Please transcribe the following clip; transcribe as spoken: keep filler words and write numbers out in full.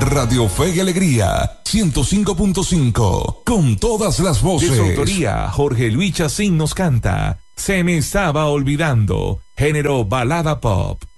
Radio Fe y Alegría, ciento cinco punto cinco, con todas las voces. De su autoría, Jorge Luis Chacín nos canta Se me estaba olvidando, género balada pop.